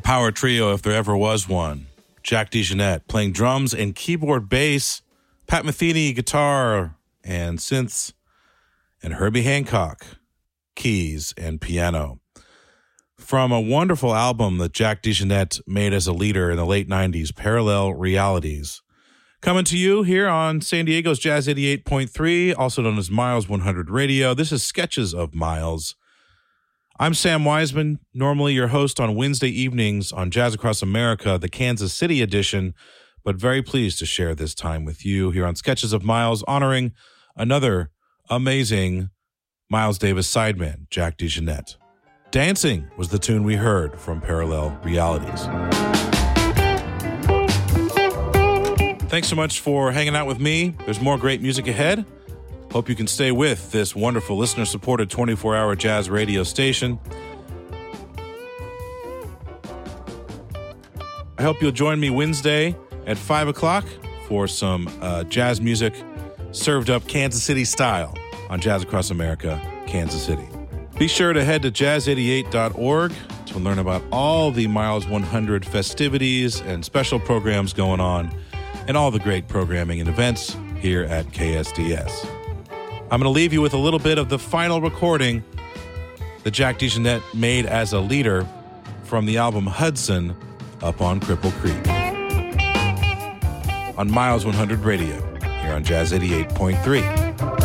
power trio if there ever was one. Jack DeJohnette playing drums and keyboard bass, Pat Metheny guitar and synths, and Herbie Hancock keys and piano. From a wonderful album that Jack DeJohnette made as a leader in the late 90s, Parallel Realities. Coming to you here on San Diego's Jazz 88.3, also known as Miles 100 Radio. This is Sketches of Miles. I'm Sam Wiseman, normally your host on Wednesday evenings on Jazz Across America, the Kansas City edition, but very pleased to share this time with you here on Sketches of Miles, honoring another amazing Miles Davis sideman, Jack DeJohnette. Dancing was the tune we heard from Parallel Realities. Thanks so much for hanging out with me. There's more great music ahead. Hope you can stay with this wonderful listener-supported 24-hour jazz radio station. I hope you'll join me Wednesday at 5 o'clock for some jazz music served up Kansas City style on Jazz Across America, Kansas City. Be sure to head to jazz88.org to learn about all the Miles 100 festivities and special programs going on and all the great programming and events here at KSDS. I'm going to leave you with a little bit of the final recording that Jack DeJohnette made as a leader from the album Hudson up on Cripple Creek. On Miles 100 Radio, here on Jazz 88.3.